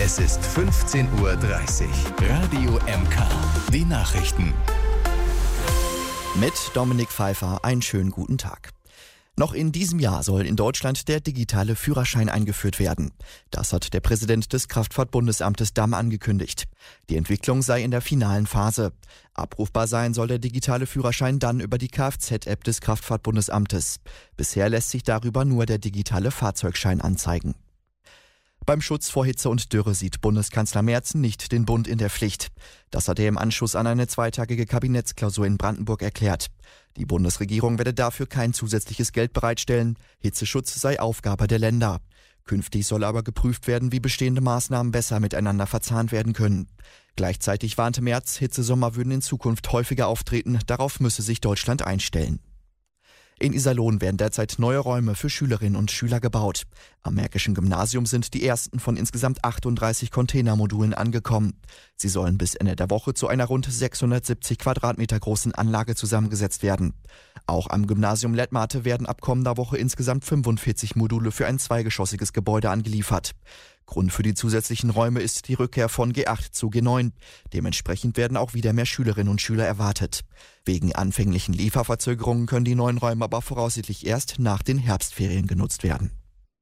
Es ist 15:30 Uhr. Radio MK. Die Nachrichten. Mit Dominik Pfeiffer einen schönen guten Tag. Noch in diesem Jahr soll in Deutschland der digitale Führerschein eingeführt werden. Das hat der Präsident des Kraftfahrtbundesamtes Damm angekündigt. Die Entwicklung sei in der finalen Phase. Abrufbar sein soll der digitale Führerschein dann über die Kfz-App des Kraftfahrtbundesamtes. Bisher lässt sich darüber nur der digitale Fahrzeugschein anzeigen. Beim Schutz vor Hitze und Dürre sieht Bundeskanzler Merz nicht den Bund in der Pflicht. Das hat er im Anschluss an eine zweitägige Kabinettsklausur in Brandenburg erklärt. Die Bundesregierung werde dafür kein zusätzliches Geld bereitstellen. Hitzeschutz sei Aufgabe der Länder. Künftig soll aber geprüft werden, wie bestehende Maßnahmen besser miteinander verzahnt werden können. Gleichzeitig warnte Merz, Hitzesommer würden in Zukunft häufiger auftreten. Darauf müsse sich Deutschland einstellen. In Iserlohn werden derzeit neue Räume für Schülerinnen und Schüler gebaut. Am Märkischen Gymnasium sind die ersten von insgesamt 38 Containermodulen angekommen. Sie sollen bis Ende der Woche zu einer rund 670 Quadratmeter großen Anlage zusammengesetzt werden. Auch am Gymnasium Lettmate werden ab kommender Woche insgesamt 45 Module für ein zweigeschossiges Gebäude angeliefert. Grund für die zusätzlichen Räume ist die Rückkehr von G8 zu G9. Dementsprechend werden auch wieder mehr Schülerinnen und Schüler erwartet. Wegen anfänglichen Lieferverzögerungen können die neuen Räume aber voraussichtlich erst nach den Herbstferien genutzt werden.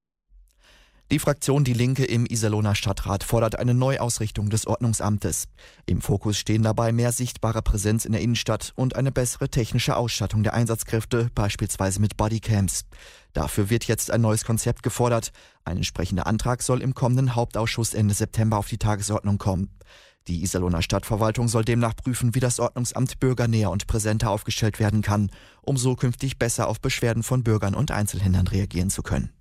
Die Fraktion Die Linke im Iserlohner Stadtrat fordert eine Neuausrichtung des Ordnungsamtes. Im Fokus stehen dabei mehr sichtbare Präsenz in der Innenstadt und eine bessere technische Ausstattung der Einsatzkräfte, beispielsweise mit Bodycams. Dafür wird jetzt ein neues Konzept gefordert. Ein entsprechender Antrag soll im kommenden Hauptausschuss Ende September auf die Tagesordnung kommen. Die Iserlohner Stadtverwaltung soll demnach prüfen, wie das Ordnungsamt bürgernäher und präsenter aufgestellt werden kann, um so künftig besser auf Beschwerden von Bürgern und Einzelhändlern reagieren zu können.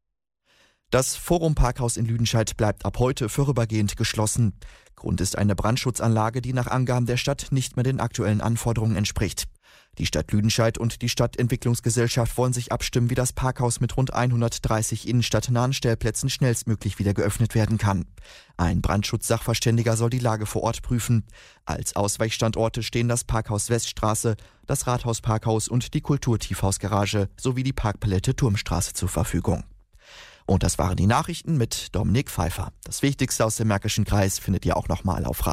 Das Forum Parkhaus in Lüdenscheid bleibt ab heute vorübergehend geschlossen. Grund ist eine Brandschutzanlage, die nach Angaben der Stadt nicht mehr den aktuellen Anforderungen entspricht. Die Stadt Lüdenscheid und die Stadtentwicklungsgesellschaft wollen sich abstimmen, wie das Parkhaus mit rund 130 innenstadtnahen Stellplätzen schnellstmöglich wieder geöffnet werden kann. Ein Brandschutzsachverständiger soll die Lage vor Ort prüfen. Als Ausweichstandorte stehen das Parkhaus Weststraße, das Rathausparkhaus und die Kulturtiefhausgarage sowie die Parkpalette Turmstraße zur Verfügung. Und das waren die Nachrichten mit Dominik Pfeiffer. Das Wichtigste aus dem Märkischen Kreis findet ihr auch nochmal auf